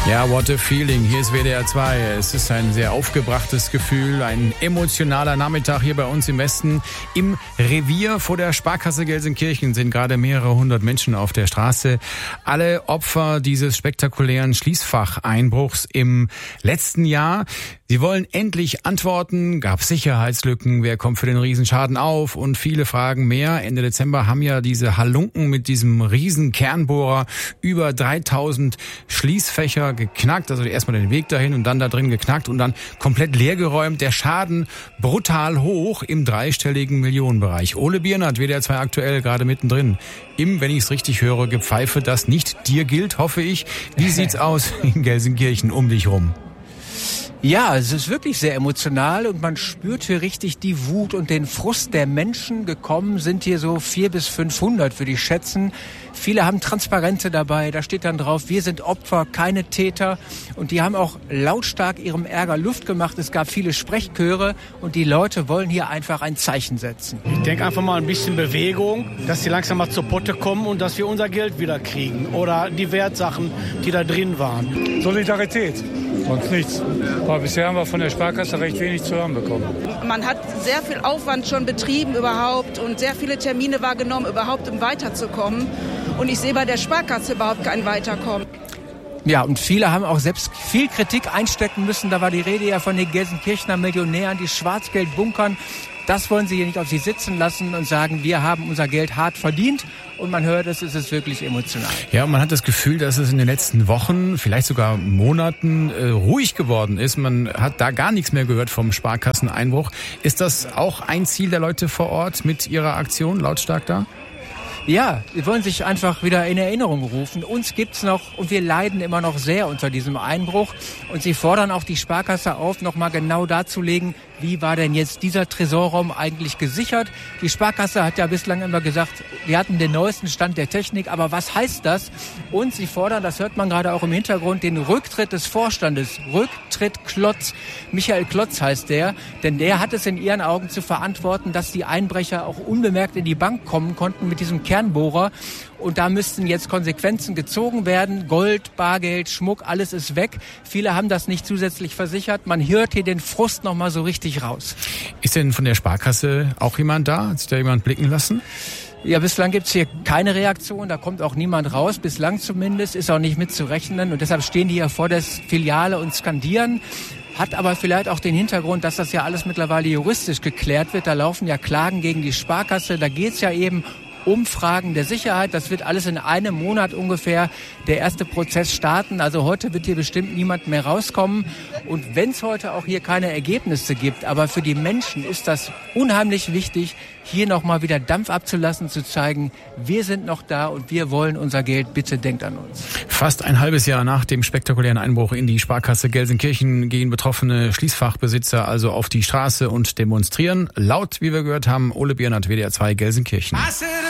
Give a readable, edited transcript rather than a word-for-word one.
Ja, what a feeling. Hier ist WDR 2. Es ist ein sehr aufgebrachtes Gefühl, ein emotionaler Nachmittag hier bei uns im Westen. Im Revier vor der Sparkasse Gelsenkirchen sind gerade mehrere hundert Menschen auf der Straße. Alle Opfer dieses spektakulären Schließfacheinbruchs im letzten Jahr. Sie wollen endlich Antworten. Gab es Sicherheitslücken? Wer kommt für den Riesenschaden auf? Und viele Fragen mehr. Ende Dezember haben ja diese Halunken mit diesem riesen Kernbohrer über 3000 Schließfächer geknackt. Also erstmal den Weg dahin und dann da drin geknackt und dann komplett leergeräumt. Der Schaden brutal hoch im dreistelligen Millionenbereich. Ole Biernert, WDR 2 aktuell, gerade mittendrin. Wenn ich es richtig höre, Gepfeife, das nicht dir gilt, hoffe ich. Wie sieht's aus in Gelsenkirchen um dich rum? Ja, es ist wirklich sehr emotional und man spürt hier richtig die Wut und den Frust der Menschen. Gekommen sind hier so 400 bis 500, würde ich schätzen. Viele haben Transparente dabei, da steht dann drauf, wir sind Opfer, keine Täter. Und die haben auch lautstark ihrem Ärger Luft gemacht. Es gab viele Sprechchöre und die Leute wollen hier einfach ein Zeichen setzen. Ich denke einfach mal ein bisschen Bewegung, dass die langsam mal zur Potte kommen und dass wir unser Geld wieder kriegen. Oder die Wertsachen, die da drin waren. Solidarität, sonst nichts. Aber bisher haben wir von der Sparkasse recht wenig zu hören bekommen. Man hat sehr viel Aufwand schon betrieben überhaupt und sehr viele Termine wahrgenommen, überhaupt um weiterzukommen. Und ich sehe bei der Sparkasse überhaupt kein Weiterkommen. Ja, und viele haben auch selbst viel Kritik einstecken müssen. Da war die Rede ja von den Gelsenkirchener Millionären, die Schwarzgeld bunkern. Das wollen sie hier nicht auf sich sitzen lassen und sagen, wir haben unser Geld hart verdient. Und man hört es ist wirklich emotional. Ja, und man hat das Gefühl, dass es in den letzten Wochen, vielleicht sogar Monaten ruhig geworden ist. Man hat da gar nichts mehr gehört vom Sparkasseneinbruch. Ist das auch ein Ziel der Leute vor Ort mit ihrer Aktion lautstark da? Ja, sie wollen sich einfach wieder in Erinnerung rufen. Uns gibt's noch und wir leiden immer noch sehr unter diesem Einbruch. Und sie fordern auch die Sparkasse auf, nochmal genau darzulegen, wie war denn jetzt dieser Tresorraum eigentlich gesichert. Die Sparkasse hat ja bislang immer gesagt, wir hatten den neuesten Stand der Technik, aber was heißt das? Und sie fordern, das hört man gerade auch im Hintergrund, den Rücktritt des Vorstandes. Rücktritt Klotz. Michael Klotz heißt der, denn der hat es in ihren Augen zu verantworten, dass die Einbrecher auch unbemerkt in die Bank kommen konnten mit diesem Kernbohrer. Und da müssten jetzt Konsequenzen gezogen werden. Gold, Bargeld, Schmuck, alles ist weg. Viele haben das nicht zusätzlich versichert. Man hört hier den Frust noch mal so richtig raus. Ist denn von der Sparkasse auch jemand da? Hat sich da jemand blicken lassen? Ja, bislang gibt's hier keine Reaktion. Da kommt auch niemand raus. Bislang zumindest ist auch nicht mitzurechnen. Und deshalb stehen die hier vor der Filiale und skandieren. Hat aber vielleicht auch den Hintergrund, dass das ja alles mittlerweile juristisch geklärt wird. Da laufen ja Klagen gegen die Sparkasse. Da geht's ja eben um Fragen der Sicherheit. Das wird alles in einem Monat ungefähr der erste Prozess starten. Also heute wird hier bestimmt niemand mehr rauskommen. Und wenn es heute auch hier keine Ergebnisse gibt, aber für die Menschen ist das unheimlich wichtig, hier nochmal wieder Dampf abzulassen, zu zeigen, wir sind noch da und wir wollen unser Geld, bitte denkt an uns. Fast ein halbes Jahr nach dem spektakulären Einbruch in die Sparkasse Gelsenkirchen gehen betroffene Schließfachbesitzer also auf die Straße und demonstrieren. Laut, wie wir gehört haben, Ole Biernert, WDR 2 Gelsenkirchen.